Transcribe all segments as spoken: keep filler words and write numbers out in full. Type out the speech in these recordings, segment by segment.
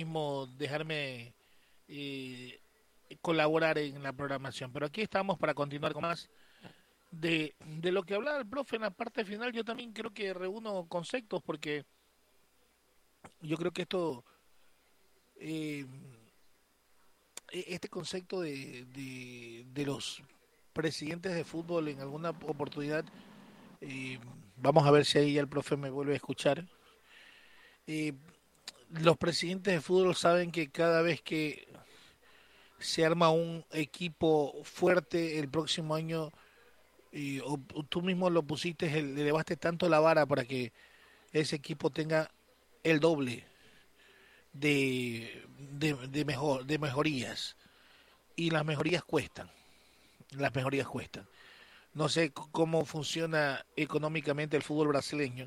mismo dejarme eh, colaborar en la programación. Pero aquí estamos para continuar con más de, de lo que hablaba el profe en la parte final. Yo también creo que reúno conceptos porque yo creo que esto, eh, e- este concepto de, de, de los presidentes de fútbol en alguna oportunidad, eh, vamos a ver si ahí ya el profe me vuelve a escuchar. Eh, los presidentes de fútbol saben que cada vez que se arma un equipo fuerte el próximo año, y, o, o tú mismo lo pusiste, el- le elevaste tanto la vara para que ese equipo tenga el doble de, de, de mejor, de mejorías. Y las mejorías cuestan, las mejorías cuestan. No sé c- cómo funciona económicamente el fútbol brasileño,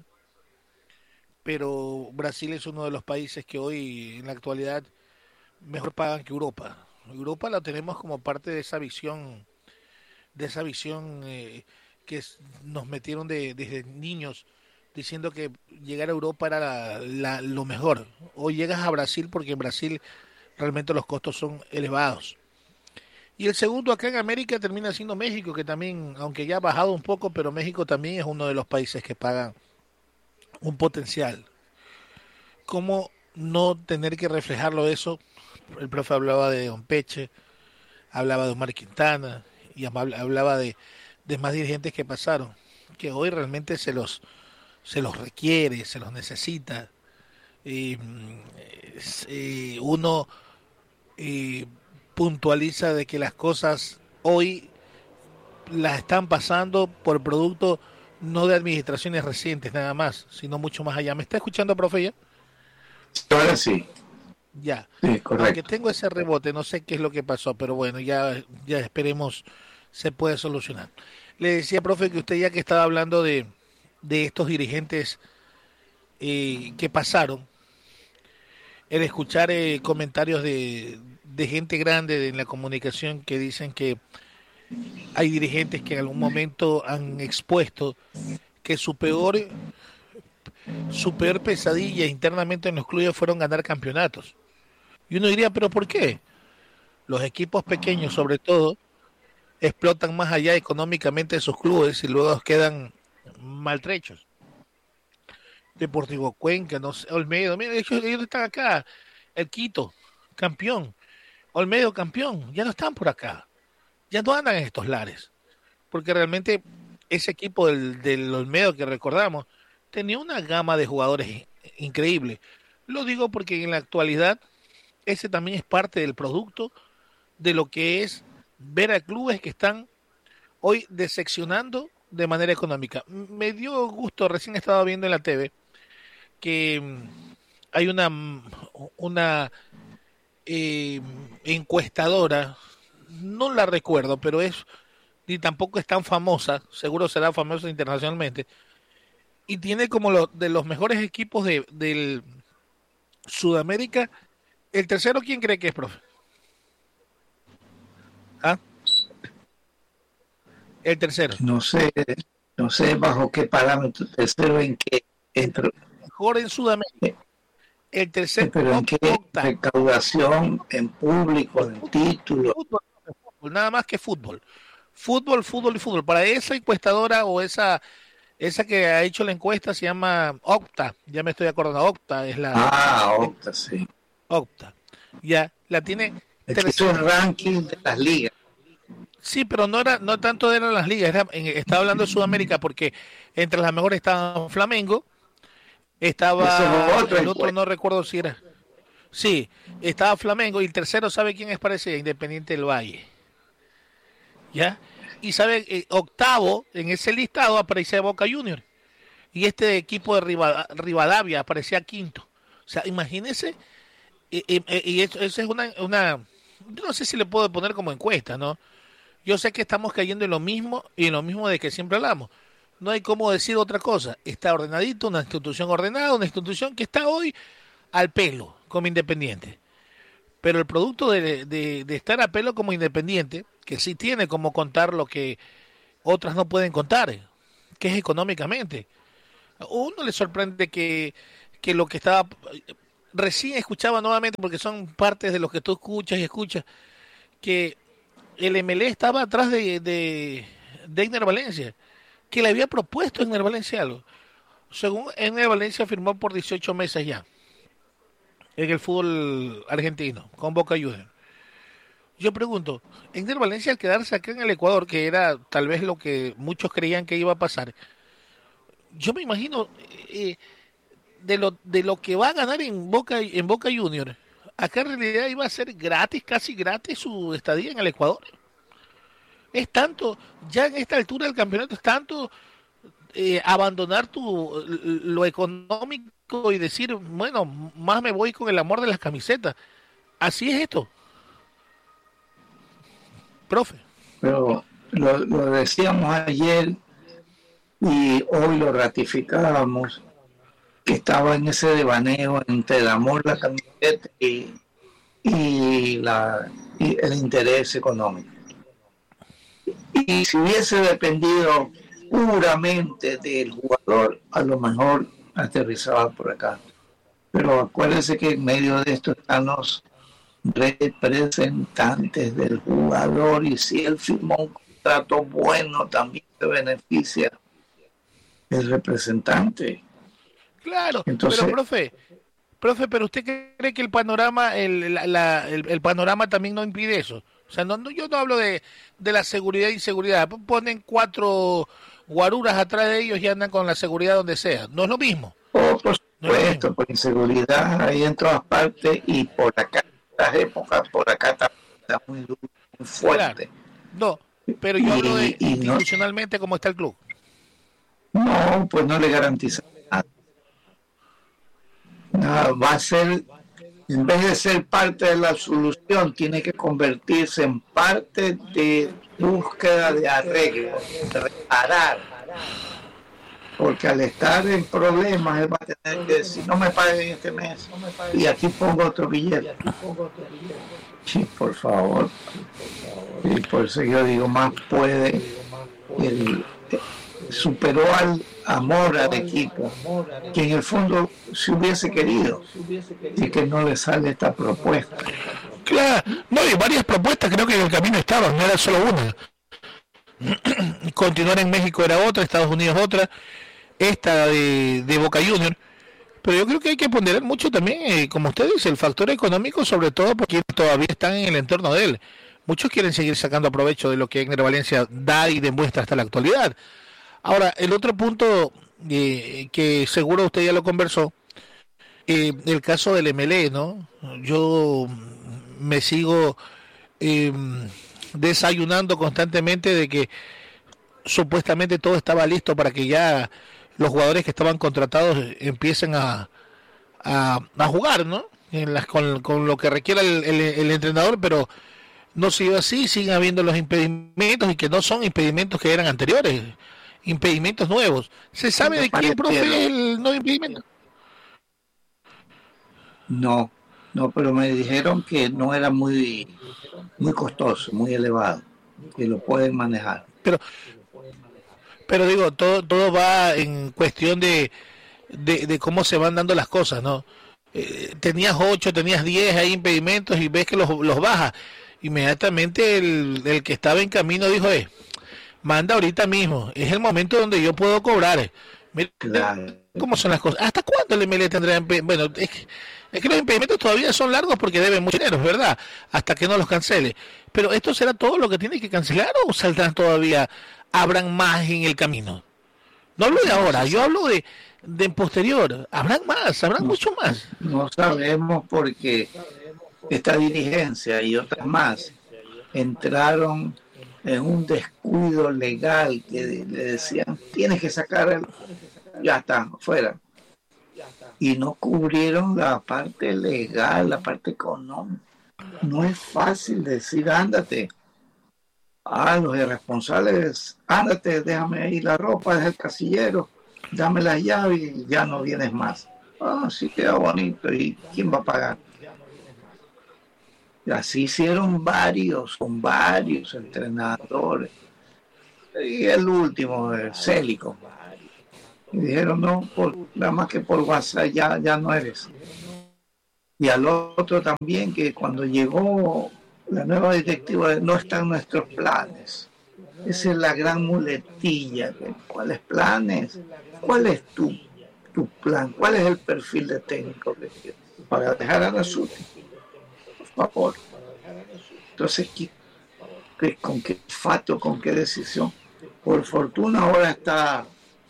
pero Brasil es uno de los países que hoy, en la actualidad, mejor pagan que Europa. Europa la tenemos como parte de esa visión, de esa visión eh, que es- nos metieron de, desde niños diciendo que llegar a Europa era la- la- lo mejor. Hoy llegas a Brasil porque en Brasil realmente los costos son elevados. Y el segundo acá en América termina siendo México, que también, aunque ya ha bajado un poco, pero México también es uno de los países que pagan un potencial. ¿Cómo no tener que reflejarlo eso? El profe hablaba de Don Peche, hablaba de Omar Quintana y habl- hablaba de, de más dirigentes que pasaron, que hoy realmente se los, se los requiere, se los necesita. Y, mm, es, eh, uno eh, puntualiza de que las cosas hoy las están pasando por producto no de administraciones recientes nada más, sino mucho más allá. ¿Me está escuchando, profe? Ya, Ahora sí, ya. sí, Aunque correcto. tengo ese rebote, no sé qué es lo que pasó, pero bueno, ya, ya esperemos se puede solucionar. Le decía, profe, que usted ya que estaba hablando de, de estos dirigentes eh, que pasaron, el escuchar eh, comentarios de, de gente grande en la comunicación que dicen que hay dirigentes que en algún momento han expuesto que su peor su peor pesadilla internamente en los clubes fueron ganar campeonatos. Y uno diría, ¿pero por qué? Los equipos pequeños, sobre todo, explotan más allá económicamente de sus clubes y luego quedan maltrechos. Deportivo Cuenca, no sé, Olmedo, mira, ellos, ellos están acá. El Quito, campeón. Olmedo, campeón. Ya no están por acá. Ya no andan en estos lares. Porque realmente ese equipo del, del Olmedo que recordamos tenía una gama de jugadores increíble. Lo digo porque en la actualidad ese también es parte del producto de lo que es ver a clubes que están hoy decepcionando de manera económica. Me dio gusto, recién estaba viendo en la T V que mm, hay una, mm, una eh, encuestadora, no la recuerdo, pero es, ni tampoco es tan famosa, seguro será famosa internacionalmente, y tiene como lo, de los mejores equipos de, del Sudamérica. El tercero, ¿quién cree que es, profe? ¿Ah? El tercero. No sé, no sé bajo qué parámetro, tercero en qué, El entro, mejor en Sudamérica. eh, El tercer pero en qué Octa. recaudación, en público, en títulos. Fútbol, fútbol, nada más que fútbol. Fútbol, fútbol y fútbol. Para esa encuestadora o esa, esa que ha hecho la encuesta se llama Octa. Ya me estoy acordando. Octa es la Ah, Octa, sí. Octa. Ya, la tiene Es que eso tercera. es ranking de las ligas. Sí, pero no era, no tanto eran las ligas, era, en- estaba hablando de Sudamérica porque entre las mejores estaba Flamengo, Esa es estaba otra el otro, encuesta. no recuerdo si era. Sí, estaba Flamengo y el tercero, ¿sabe quién es parecido? Independiente del Valle. ¿Ya? Y sabe, eh, octavo en ese listado aparecía Boca Junior. Y este equipo de Riva- Rivadavia aparecía quinto. O sea, imagínense, y, y, y eso, eso es una, una, yo no sé si le puedo poner como encuesta, ¿no? Yo sé que estamos cayendo en lo mismo y en lo mismo de que siempre hablamos. No hay cómo decir otra cosa. Está ordenadito, una institución ordenada, una institución que está hoy al pelo como independiente. Pero el producto de, de, de estar a pelo como independiente, que sí tiene como contar lo que otras no pueden contar, que es económicamente. A uno le sorprende que, que lo que estaba, recién escuchaba nuevamente, porque son partes de lo que tú escuchas y escuchas, que el M L E estaba atrás de, de, de Egner Valencia, que le había propuesto a Egner Valencia algo. Según Egner Valencia firmó por dieciocho meses ya en el fútbol argentino, con Boca Juniors. Yo pregunto, Egner Valencia al quedarse acá en el Ecuador, que era tal vez lo que muchos creían que iba a pasar, yo me imagino eh, de lo de lo que va a ganar en Boca en Boca Juniors, acá en realidad iba a ser gratis, casi gratis su estadía en el Ecuador. Es tanto, ya en esta altura del campeonato, es tanto eh, abandonar tu lo económico y decir, bueno, más me voy con el amor de las camisetas. Así es esto, profe. Pero lo, lo decíamos ayer y hoy lo ratificábamos, que estaba en ese devaneo entre el amor a la camiseta y, y, la, y el interés económico. Y si hubiese dependido puramente del jugador, a lo mejor aterrizaba por acá. Pero acuérdense que en medio de esto están los representantes del jugador, y si él firmó un contrato bueno, también se beneficia el representante. Claro, Entonces, pero profe, profe, pero usted cree que el panorama, el, la, la, el, el panorama también no impide eso. O sea, no, no, yo no hablo de, de la seguridad e inseguridad. Ponen cuatro guaruras atrás de ellos y andan con la seguridad donde sea. No es lo mismo. oh, por No es lo supuesto, mismo. por inseguridad hay en todas partes, y por acá, en estas épocas, por acá está, está muy, duro, muy Claro. fuerte. No, pero yo hablo de Y, y no, institucionalmente cómo está el club. no, pues no le garantiza nada. Nada, va a ser, en vez de ser parte de la solución, tiene que convertirse en parte de búsqueda de arreglo, de reparar. Porque al estar en problemas, él va a tener que decir, no me paguen este mes, y aquí pongo otro billete. Sí, por favor. Y por eso yo digo, más puede. El, superó al amor al equipo, que en el fondo se hubiese querido, y que no le sale esta propuesta. Claro, no, y varias propuestas creo que en el camino estaban, no era solo una. Continuar en México era otra, Estados Unidos otra, esta de, de Boca Juniors. Pero yo creo que hay que ponderar mucho también, eh, como usted dice, el factor económico, sobre todo porque todavía están en el entorno de él. Muchos quieren seguir sacando provecho de lo que Egner Valencia da y demuestra hasta la actualidad. Ahora, el otro punto eh, que seguro usted ya lo conversó, eh, el caso del M L E, ¿no? Yo me sigo eh, desayunando constantemente de que supuestamente todo estaba listo para que ya los jugadores que estaban contratados empiecen a, a, a jugar, ¿no? En las, con, con lo que requiera el, el, el entrenador, pero no sigue así, siguen habiendo los impedimentos, y que no son impedimentos que eran anteriores, impedimentos nuevos. ¿Se sabe de quién, profe, es el nuevo impedimento? No, no, pero me dijeron que no era muy, muy costoso, muy elevado, que lo pueden manejar. Pero, pero digo, todo, todo va en cuestión de, de, de cómo se van dando las cosas, ¿no? Eh, tenías ocho, tenías diez ahí impedimentos y ves que los, los bajas. Inmediatamente el, el que estaba en camino dijo, eh, manda ahorita mismo, es el momento donde yo puedo cobrar. Eh. Mira, Claro. ¿cómo son las cosas? ¿Hasta cuándo el M L E tendrá impedimentos? Bueno, es que, es que los impedimentos todavía son largos porque deben mucho dinero, ¿verdad? Hasta que no los cancele. Pero ¿esto será todo lo que tiene que cancelar o saldrán todavía, habrán más en el camino? No hablo de ahora, yo hablo de, de en posterior. Habrán más, habrán No, mucho más. no sabemos, porque esta dirigencia y otras más entraron en un descuido legal que le decían, tienes que sacar el... ya está, fuera. Y no cubrieron la parte legal, la parte económica. No es fácil decir, ándate. Ah, los irresponsables, ándate, déjame ahí la ropa del casillero, dame la llave y ya no vienes más. Ah, sí, queda bonito. ¿Y quién va a pagar? Y así hicieron varios, con varios entrenadores. Y el último, el Célico. Y dijeron, no, por, nada más que por WhatsApp ya, ya no eres. Y al otro también, que cuando llegó la nueva directiva no están nuestros planes. Esa es la gran muletilla. ¿Cuáles planes? ¿Cuál es tu, tu plan? ¿Cuál es el perfil de técnico que quieres? Para dejar a Nasuti, por favor. Entonces, ¿qué, qué, ¿con qué fato, con qué decisión? Por fortuna ahora está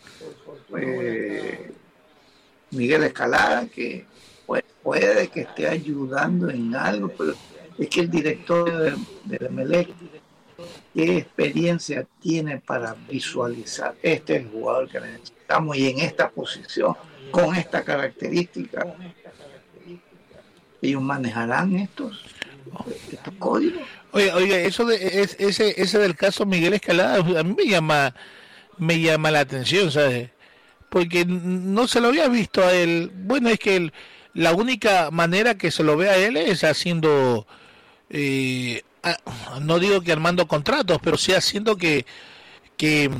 eh, Miguel Escalada, que puede, puede que esté ayudando en algo, pero es que el director del de Emelec, ¿qué experiencia tiene para visualizar? Este es el jugador que necesitamos y en esta posición, con esta característica. ¿Ellos manejarán estos, estos códigos? Oye, oye, eso de es, ese ese del caso Miguel Escalada a mí me llama me llama la atención, ¿sabes? Porque no se lo había visto a él. Bueno, es que él, la única manera que se lo ve a él es haciendo eh, a, no digo que armando contratos, pero sí haciendo que que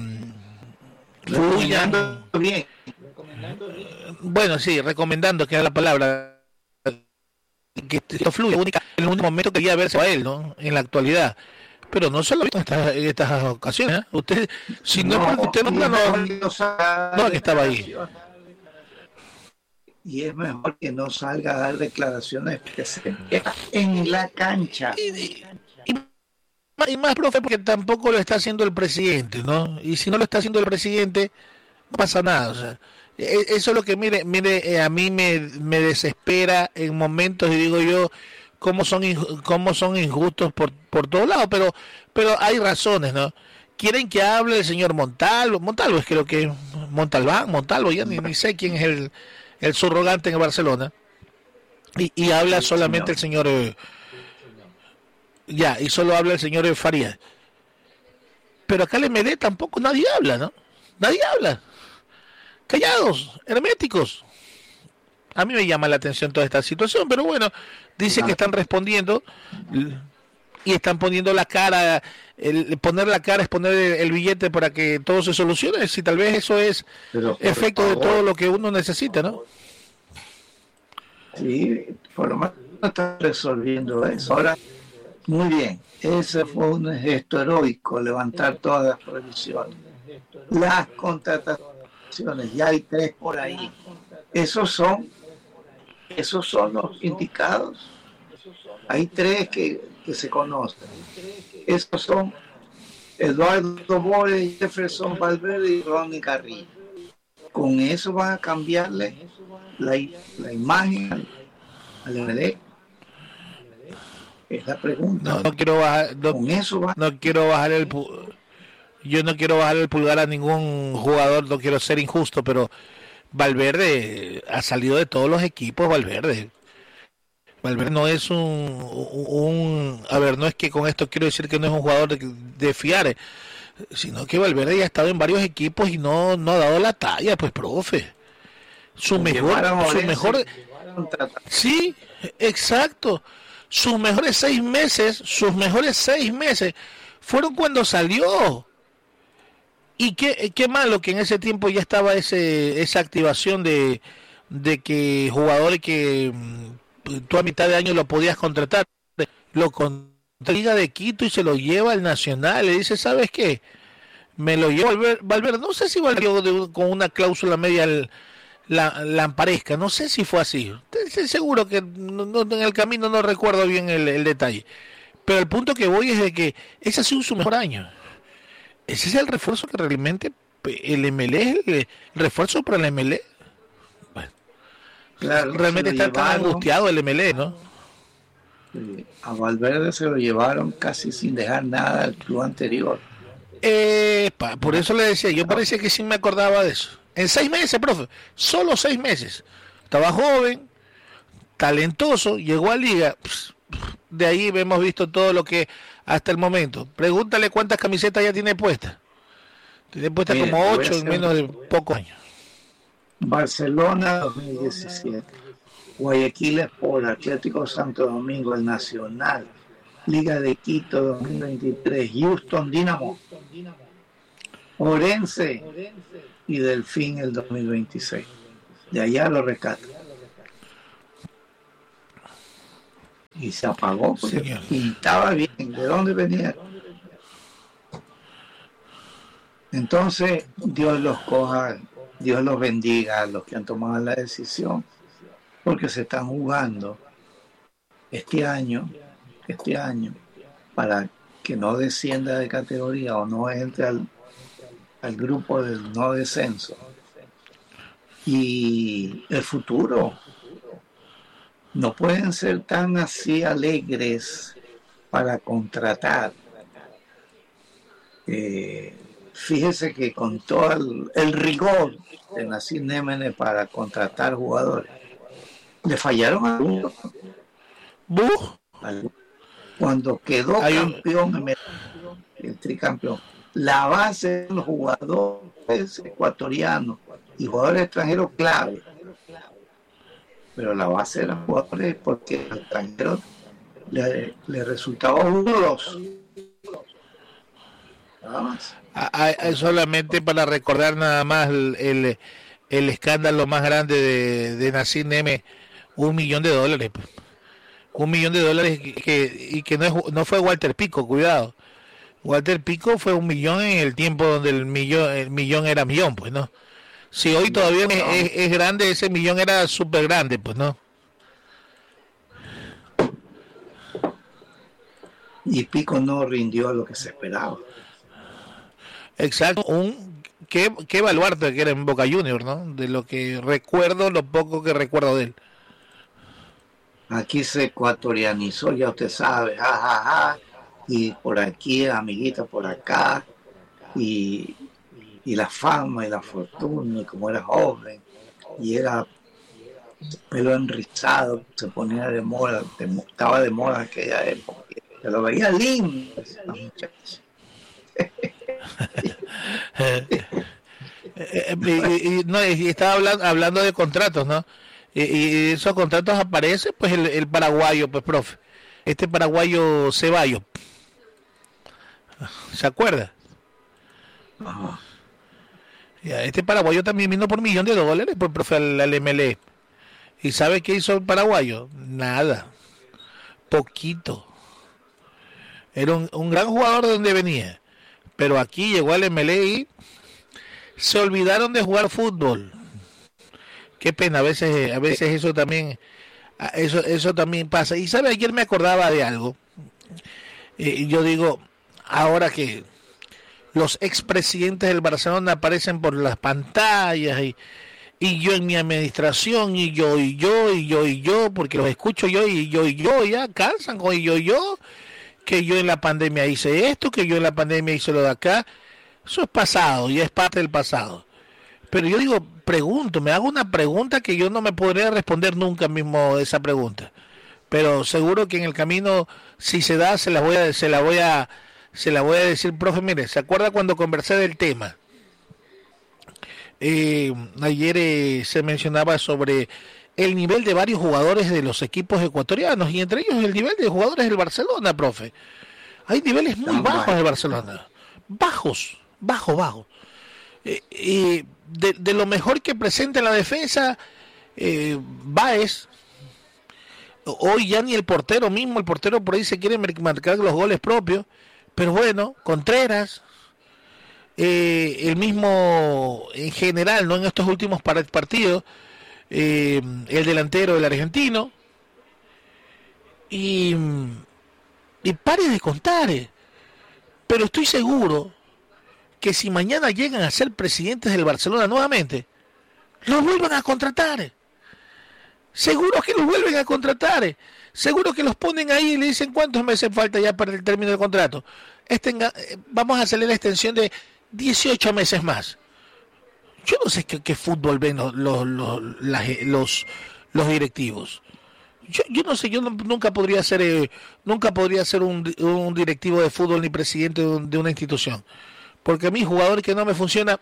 fluyan bien. Bueno, sí, recomendando, que es la palabra, que esto fluya. Única, en el único momento quería verse a él, ¿no? En la actualidad. Pero no se lo ha visto en estas, en estas ocasiones. ¿eh? Usted, si no, no es porque usted no, no, no, no que estaba ahí. Y es mejor que no salga a dar declaraciones que se quedan en la cancha. Y, y, y más, profe, porque tampoco lo está haciendo el presidente, ¿no? Y si no lo está haciendo el presidente, no pasa nada. O sea, eso es lo que, mire, mire, a mí me, me desespera en momentos, y digo yo, cómo son cómo son injustos por por todos lados, pero pero hay razones, ¿no? Quieren que hable el señor Montalvo, Montalvo es creo que Montalbán, Montalvo, ya ni, ni sé quién es el, el subrogante en Barcelona, y, y habla solamente el señor, eh, ya, y solo habla el señor Farías. Pero acá en el M L E tampoco nadie habla, ¿no? Nadie habla. Callados, herméticos. A mí me llama la atención toda esta situación, pero bueno, dice que están respondiendo y están poniendo la cara. El poner la cara es poner el, el billete para que todo se solucione. Si tal vez eso es pero, efecto favor, de todo lo que uno necesita, ¿no? Sí, por lo menos está resolviendo eso. Ahora, muy bien, ese fue un gesto heroico, levantar todas las previsiones. Las contrataciones, ya hay tres por ahí. Esos son Esos son los indicados. Hay tres que, que se conocen. Esos son Eduardo Bores, Jefferson Valverde y Ronnie Carrillo. Con eso van a cambiarle la, la imagen al, al M L E. Es la pregunta. No, no quiero bajar, no, Con eso va... no quiero bajar el yo no quiero bajar el pulgar a ningún jugador, no quiero ser injusto, pero Valverde ha salido de todos los equipos. Valverde Valverde no es un, un a ver, no es que con esto quiero decir que no es un jugador de, de fiar, sino que Valverde ya ha estado en varios equipos y no, no ha dado la talla, pues, profe. Su mejor, su mejor, sí, exacto. Sus mejores seis meses, sus mejores seis meses fueron cuando salió. Y qué, qué malo que en ese tiempo ya estaba ese esa activación de, de que jugadores que tú a mitad de año lo podías contratar, lo contrata Liga de Quito y se lo lleva al Nacional, le dice, ¿sabes qué? Me lo llevo Valverde, Valverde no sé si Valverde con una cláusula media el, la lamparesca, no sé si fue así, estoy seguro que no, no, en el camino no recuerdo bien el, el detalle, pero el punto que voy es de que ese ha sido su mejor año. Ese es el refuerzo que realmente el M L E, el, el refuerzo para el M L E. Bueno, claro, realmente está llevaron, tan angustiado el M L E, ¿no? A Valverde se lo llevaron casi sin dejar nada al club anterior. Eh, pa, por eso le decía, yo parecía que sí me acordaba de eso. En seis meses, profe, solo seis meses. Estaba joven, talentoso, llegó a Liga. Pss, de ahí hemos visto todo lo que hasta el momento. Pregúntale cuántas camisetas ya tiene puestas. Tiene puestas Mira, como ocho en menos de pocos años. Barcelona dos mil diecisiete, Guayaquil Sport, Atlético Santo Domingo, el Nacional, Liga de Quito dos mil veintitrés, Houston Dynamo, Orense y Delfín el dos mil veintiséis. De allá lo rescatan. y se apagó porque Señor. pintaba bien. ¿De dónde venía? Entonces, Dios los coja, Dios los bendiga a los que han tomado la decisión, porque se están jugando este año, este año, para que no descienda de categoría o no entre al, al grupo del no descenso. Y el futuro, no pueden ser tan así alegres para contratar. Eh, fíjese que con todo el, el rigor de Nassim Németh para contratar jugadores, le fallaron a algunos. Cuando quedó Hay un... campeón, el tricampeón, la base de los jugadores ecuatorianos y jugadores extranjeros clave, pero la base de los jugadores, porque al extranjero le, le resultaba uno o dos. Nada más. A, a, solamente para recordar nada más el, el, el escándalo más grande de, de Nassim Németh, un millón de dólares. Un millón de dólares que, que, y que no, es, no fue Walter Pico, cuidado. Walter Pico fue un millón en el tiempo donde el millón, el millón era millón, pues, ¿no? Si hoy todavía es, es, es grande, ese millón era súper grande, pues, ¿no? Y Pico no rindió lo que se esperaba. Exacto, un qué, qué baluarte que era en Boca Juniors, ¿no? De lo que recuerdo, lo poco que recuerdo de él. Aquí se ecuatorianizó, ya usted sabe, ja, ja, ja, y por aquí, amiguita, por acá, y, y la fama y la fortuna, y como era joven, y era pelo enrizado, se ponía de moda, de, estaba de moda aquella época, se lo veía lindo, esa muchacha. y, y, no, y estaba hablando, hablando de contratos, ¿no? Y, y esos contratos aparecen, pues el, el paraguayo, pues profe, este paraguayo Ceballos, ¿se acuerda? Ajá. Ya, este paraguayo también vino por millón de dólares, pues profe, al, al M L E. ¿Y sabe qué hizo el paraguayo? Nada, poquito. Era un, un gran jugador de donde venía, pero aquí llegó al M L E y se olvidaron de jugar fútbol. Qué pena, a veces, a veces eso también, eso, eso también pasa. Y sabe, ayer me acordaba de algo. Eh, yo digo, ahora que los expresidentes del Barcelona aparecen por las pantallas y, y yo en mi administración y yo y yo y yo y yo, porque los escucho yo y yo y yo, ya cansan con y yo y yo, que yo en la pandemia hice esto, que yo en la pandemia hice lo de acá. Eso es pasado, ya es parte del pasado. Pero yo digo, pregunto, me hago una pregunta que yo no me podría responder nunca mismo esa pregunta. Pero seguro que en el camino, si se da, se la voy a, se la voy a, se la voy a decir, profe. Mire, ¿se acuerda cuando conversé del tema? Eh, ayer eh, se mencionaba sobre el nivel de varios jugadores de los equipos ecuatorianos y entre ellos el nivel de jugadores del Barcelona, profe. Hay niveles muy bajos del Barcelona, bajos, bajo, bajo. Eh, eh, de, de lo mejor que presenta en la defensa, eh, Báez. Hoy ya ni el portero mismo, el portero por ahí se quiere marcar los goles propios, pero bueno, Contreras, eh, el mismo en general, no en estos últimos partidos, eh, el delantero del argentino, y, y pare de contar, eh. pero estoy seguro que si mañana llegan a ser presidentes del Barcelona nuevamente, los vuelvan a contratar. Seguro que los vuelven a contratar. Seguro que los ponen ahí y le dicen cuántos meses falta ya para el término del contrato. Este, vamos a hacerle la extensión de dieciocho meses más. Yo no sé qué, qué fútbol ven los, los, los, los, los directivos. Yo, yo no sé, yo no, nunca podría ser eh, nunca podría ser un, un directivo de fútbol ni presidente de, un, de una institución. Porque a mí, jugador que no me funciona,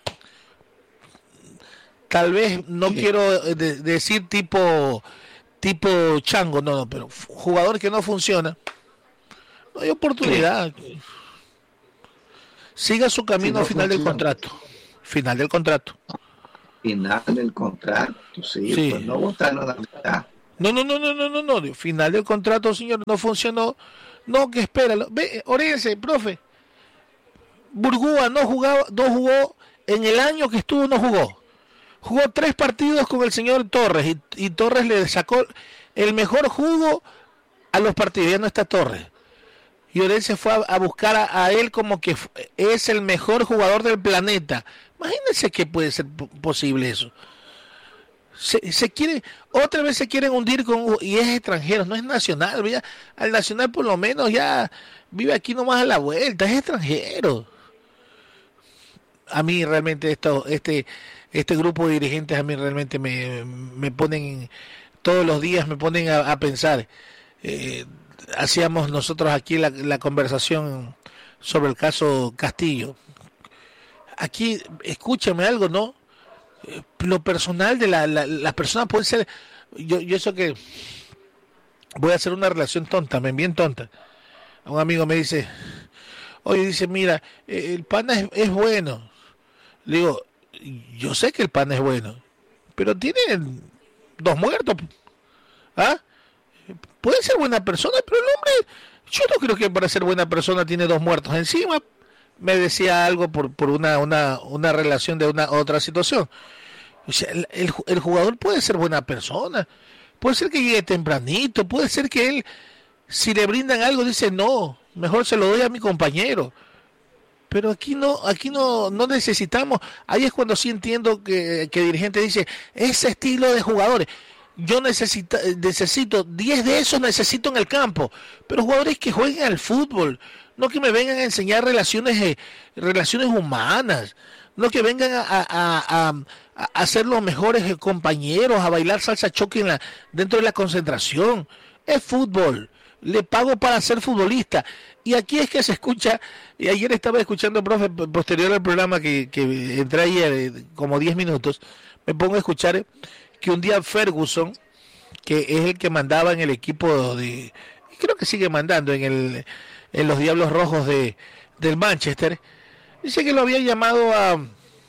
tal vez no sí. quiero de, decir tipo tipo chango, no, no, pero jugador que no funciona, no hay oportunidad. Sí. Siga su camino sí, no al final funciona. del contrato. Final del contrato. Final del contrato, sí, sí. Pues no votaron la mitad. No, no, no, no, no, no, no. Final del contrato, señor, no funcionó. No, que espéralo. Ve, Orense, profe. Burgúa no jugaba, no jugó en el año que estuvo, no jugó. Jugó tres partidos con el señor Torres y, y Torres le sacó el mejor jugo a los partidos. Ya no está Torres. Y Orense fue a, a buscar a, a él como que es el mejor jugador del planeta. Imagínense que puede ser posible eso. Se, se quiere, otra vez se quieren hundir con, y es extranjero, no es nacional, ya, al nacional por lo menos ya vive aquí nomás a la vuelta, es extranjero. A mí realmente esto, este, este grupo de dirigentes a mí realmente me, me ponen, todos los días me ponen a, a pensar. Eh, hacíamos nosotros aquí la, la conversación sobre el caso Castillo. Aquí, escúchame algo, ¿no? Lo personal de la, la, las personas puede ser, yo, yo eso que voy a hacer una relación tonta, bien tonta. Un amigo me dice, oye, dice, mira, el pana es, es bueno. Le digo, yo sé que el pana es bueno, pero tiene dos muertos. ¿Ah? Puede ser buena persona, pero el hombre, yo no creo que para ser buena persona tiene dos muertos encima. Me decía algo por, por una, una, una relación de una otra situación. O sea, el, el, el jugador puede ser buena persona, puede ser que llegue tempranito, puede ser que él, si le brindan algo, dice no, mejor se lo doy a mi compañero. Pero aquí no, aquí no, no necesitamos. Ahí es cuando sí entiendo que, que el dirigente dice ese estilo de jugadores. Yo necesito, necesito diez de esos necesito en el campo, pero jugadores que jueguen al fútbol, no que me vengan a enseñar relaciones eh, relaciones humanas, no que vengan a, a, a, a, a ser los mejores compañeros, a bailar salsa choque en la, dentro de la concentración. Es fútbol, le pago para ser futbolista. Y aquí es que se escucha, y ayer estaba escuchando, profe, posterior al programa que, que entré ayer, como diez minutos, me pongo a escuchar que un día Ferguson, que es el que mandaba en el equipo de, creo que sigue mandando en el en los Diablos Rojos de del Manchester, dice que lo había llamado a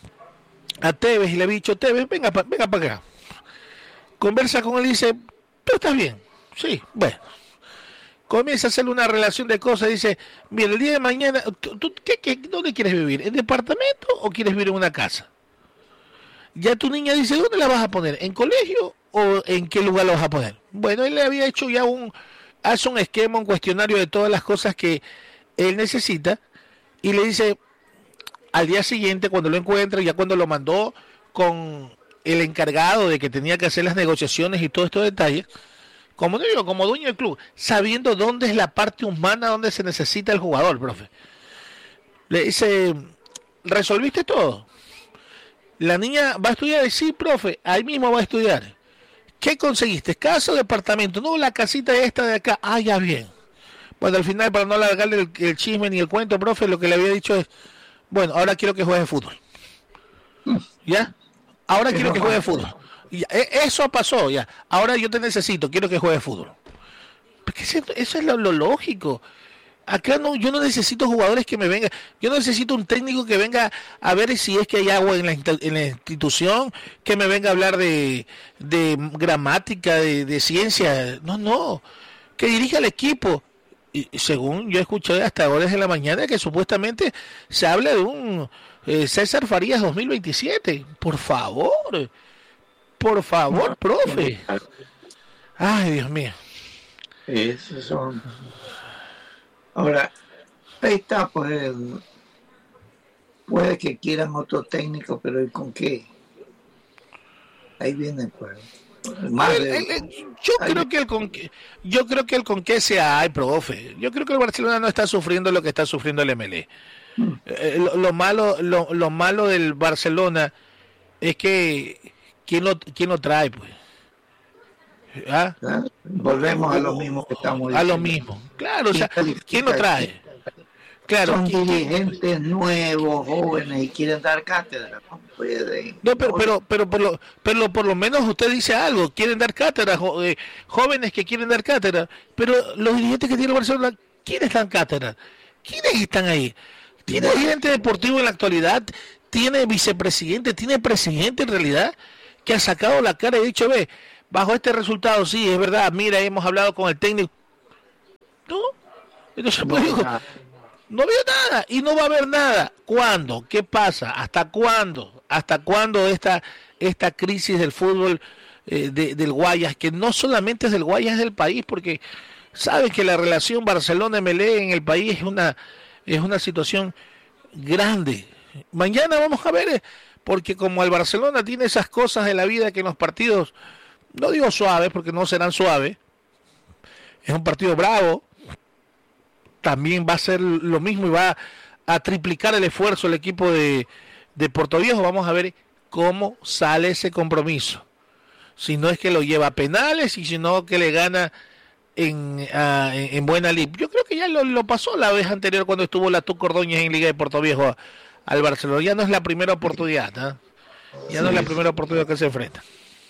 a Tevez y le había dicho, Tevez, venga, pa, venga para acá. Conversa con él y dice, ¿tú estás bien? Sí, bueno. Comienza a hacerle una relación de cosas, dice, mira, el día de mañana, ¿tú, tú, qué, qué, ¿dónde quieres vivir? ¿En departamento o quieres vivir en una casa? Ya tu niña dice, ¿dónde la vas a poner? ¿En colegio o en qué lugar la vas a poner? Bueno, él le había hecho ya un, hace un esquema, un cuestionario de todas las cosas que él necesita y le dice, al día siguiente, cuando lo encuentra, ya cuando lo mandó con el encargado de que tenía que hacer las negociaciones y todos estos detalles, como digo, como dueño del club, sabiendo dónde es la parte humana donde se necesita el jugador, profe. Le dice, ¿resolviste todo? La niña va a estudiar, sí, profe, ahí mismo va a estudiar. ¿Qué conseguiste? ¿Casa o departamento? No, la casita esta de acá. Ah, ya bien. Bueno, al final, para no alargarle el, el chisme ni el cuento, profe, lo que le había dicho es, bueno, ahora quiero que juegue fútbol. ¿Ya? Ahora quiero que juegue fútbol. Ya, eso pasó, ya. Ahora yo te necesito, quiero que juegue fútbol. Porque eso es lo, lo lógico. Acá no, yo no necesito jugadores que me vengan, yo no necesito un técnico que venga a ver si es que hay agua en la, en la institución, que me venga a hablar de, de gramática, de, de ciencia. No, no, que dirija el equipo. Y según yo escuché hasta horas de la mañana que supuestamente se habla de un eh, César Farías dos mil veintisiete. Por favor, por favor, profe. Ay, Dios mío. Esos son... Ahora, ahí está, pues, puede que quieran otro técnico, pero ¿y con qué? Ahí viene, pues. Más el, de, el, el, yo ahí creo que el con yo creo que el con qué sea hay, profe. Yo creo que el Barcelona no está sufriendo lo que está sufriendo el M L E. Hmm. Eh, lo, lo malo, lo, lo malo del Barcelona es que quién lo quién lo trae, pues. ¿Ah? Volvemos a lo mismo que estamos diciendo. A lo mismo, claro, o sea, ¿quién lo trae? Claro, son dirigentes nuevos, jóvenes y quieren dar cátedra, no pueden. No, pero pero pero por lo pero por lo menos usted dice algo, quieren dar cátedra, jo, eh, jóvenes que quieren dar cátedra, pero los dirigentes que tiene Barcelona, ¿quiénes dan cátedra? ¿Quiénes están ahí? ¿Tiene dirigente deportivo en la actualidad? ¿Tiene vicepresidente? ¿Tiene presidente en realidad? Que ha sacado la cara y ha dicho, ve, bajo este resultado, sí, es verdad, mira, hemos hablado con el técnico. No, entonces, pues, digo, no veo nada y no va a haber nada. ¿Cuándo? ¿Qué pasa? ¿Hasta cuándo? ¿Hasta cuándo esta, esta crisis del fútbol eh, de, del Guayas? Que no solamente es del Guayas, es del país, porque saben que la relación Barcelona-M L E en el país es una, es una situación grande. Mañana vamos a ver, porque como el Barcelona tiene esas cosas de la vida que en los partidos, no digo suaves, porque no serán suaves, es un partido bravo, también va a ser lo mismo y va a triplicar el esfuerzo el equipo de, de Portoviejo. Vamos a ver cómo sale ese compromiso. Si no es que lo lleva a penales y si no que le gana en, uh, en, en buena lid. Yo creo que ya lo, lo pasó la vez anterior cuando estuvo la Tuco Ordóñez en Liga de Portoviejo a, al Barcelona. Ya no es la primera oportunidad, ¿eh? Ya sí, no es la primera oportunidad que se enfrenta.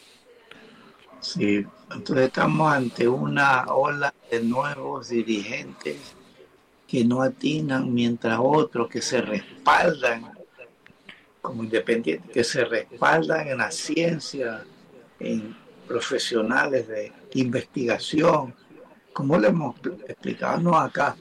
Sí, entonces estamos ante una ola de nuevos dirigentes que no atinan, mientras otros que se respaldan como independientes, que se respaldan en la ciencia, en profesionales de investigación. Como le hemos explicado, no acá.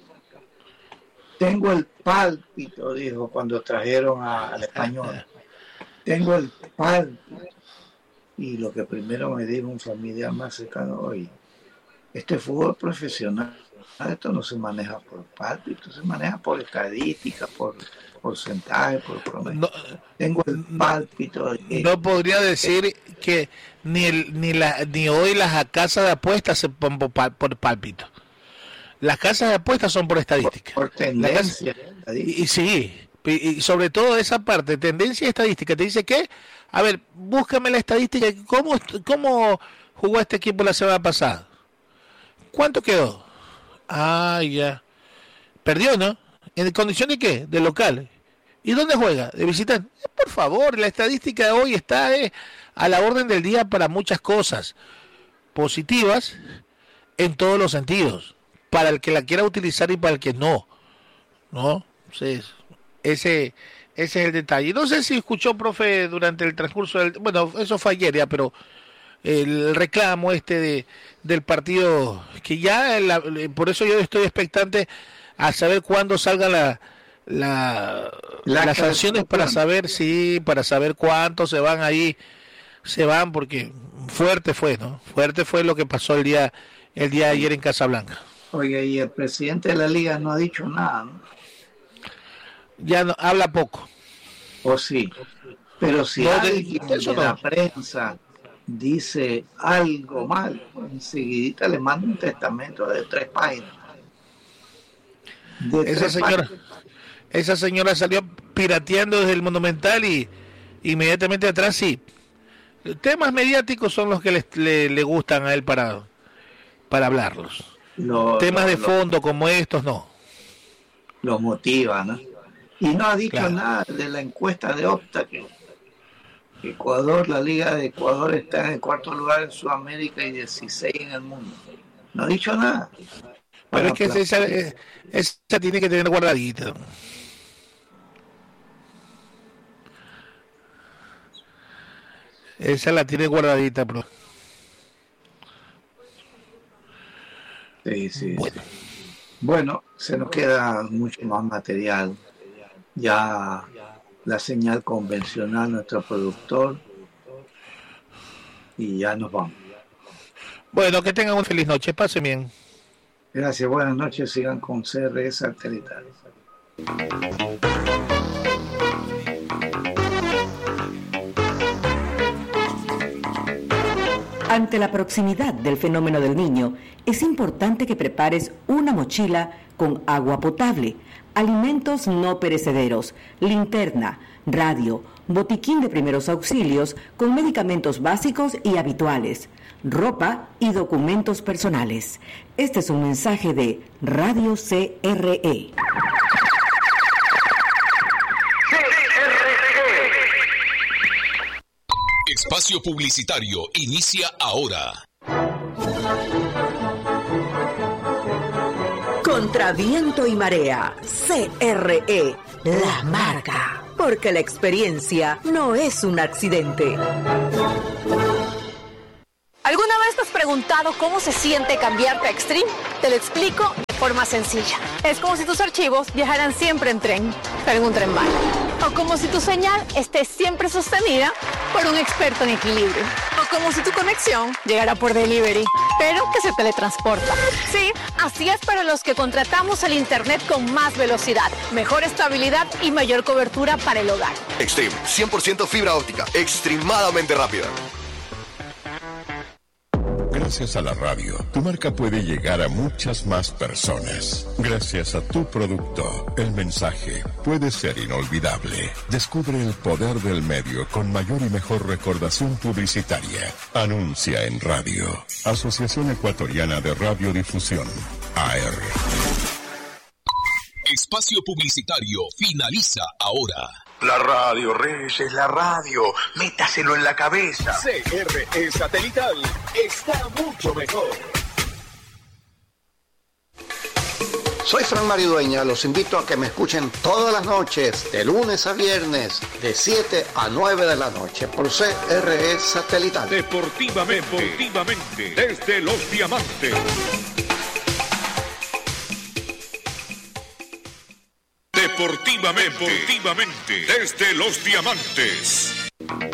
Tengo el pálpito, dijo cuando trajeron a, al español. Tengo el pálpito. Y lo que primero me dijo un familiar más cercano, oye, este fútbol profesional, esto no se maneja por pálpito, se maneja por estadística, por porcentaje, por promedio. No, tengo el pálpito. De... No podría decir que ni el, ni la ni hoy las casas de apuestas se ponen por, por pálpito. Las casas de apuestas son por estadística. Por, por tendencia. Casa, y, y sí, y, y sobre todo esa parte, tendencia y estadística, te dice que, a ver, búscame la estadística, ¿cómo, cómo jugó este equipo la semana pasada? ¿Cuánto quedó? Ah, ya. Perdió, ¿no? ¿En condición de qué? De local. ¿Y dónde juega? De visitante. Eh, por favor, la estadística de hoy está eh, a la orden del día para muchas cosas positivas en todos los sentidos, para el que la quiera utilizar y para el que no, ¿no? Entonces, ese, ese es el detalle. No sé si escuchó, profe, durante el transcurso del... Bueno, eso fue ayer ya, pero el reclamo este de del partido, que ya, la, por eso yo estoy expectante a saber cuándo salgan la, la, la las sanciones para saber si, para saber cuántos se van ahí, se van, porque fuerte fue, ¿no? Fuerte fue lo que pasó el día, el día de ayer en Casablanca. Oye, y el presidente de la liga no ha dicho nada, ¿no? Ya no, habla poco. O sí, pero si no, alguien de, de no. la prensa dice algo mal, enseguida le manda un testamento de tres páginas. De esa tres señora, páginas. Esa señora salió pirateando desde el Monumental y inmediatamente atrás sí. Temas mediáticos son los que le, le, le gustan a él para, para hablarlos. Lo, Temas lo, de fondo lo, como estos no. Los motiva, ¿no? Y no ha dicho claro. nada de la encuesta de Opta que Ecuador, la Liga de Ecuador está en el cuarto lugar en Sudamérica y dieciséis en el mundo. No ha dicho nada. Pero es que esa, esa tiene que tener guardadita. Esa la tiene guardadita, bro. Sí, sí. Bueno. bueno, se nos queda mucho más material. Ya la señal convencional, nuestro productor, y ya nos vamos. Bueno, que tengan una feliz noche, pasen bien. Gracias, buenas noches, sigan con C R E Satelital. Ante la proximidad del fenómeno del Niño, es importante que prepares una mochila con agua potable, alimentos no perecederos, linterna, radio, botiquín de primeros auxilios con medicamentos básicos y habituales, ropa y documentos personales. Este es un mensaje de Radio C R E. Espacio publicitario inicia ahora. Contra viento y marea, C R E, la marca. Porque la experiencia no es un accidente. ¿Alguna vez te has preguntado cómo se siente cambiarte a Extreme? Te lo explico de forma sencilla. Es como si tus archivos viajaran siempre en tren, pero en un tren bala. O como si tu señal esté siempre sostenida por un experto en equilibrio. O como si tu conexión llegara por delivery, pero que se teletransporta. Sí, así es para los que contratamos el internet con más velocidad, mejor estabilidad y mayor cobertura para el hogar. Extreme, cien por ciento fibra óptica, extremadamente rápida. Gracias a la radio, tu marca puede llegar a muchas más personas. Gracias a tu producto, el mensaje puede ser inolvidable. Descubre el poder del medio con mayor y mejor recordación publicitaria. Anuncia en radio. Asociación Ecuatoriana de Radiodifusión, A R. Espacio publicitario finaliza ahora. La radio, Reyes, es la radio. Métaselo en la cabeza. C R E Satelital está mucho mejor. Soy Fran Maridueña, los invito a que me escuchen todas las noches, de lunes a viernes, de siete a nueve de la noche, por C R E Satelital. Deportivamente, deportivamente, desde Los Diamantes. Deportivamente, deportivamente, desde Los Diamantes.